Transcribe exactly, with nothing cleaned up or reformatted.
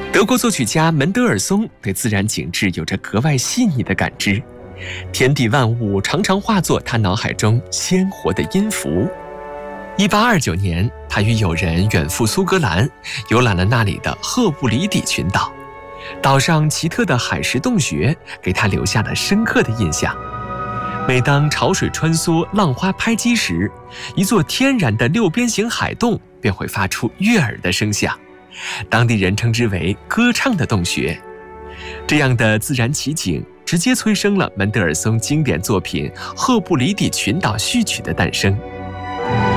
德国作曲家门德尔松对自然景致有着格外细腻的感知，天地万物常常化作他脑海中鲜活的音符。一八二九年，他与友人远赴苏格兰，游览了那里的赫布里底群岛。岛上奇特的海蚀洞穴给他留下了深刻的印象。每当潮水穿梭、浪花拍击时，一座天然的六边形海洞便会发出悦耳的声响，当地人称之为“歌唱的洞穴”。这样的自然奇景直接催生了门德尔松经典作品《赫布里底群岛序曲》的诞生。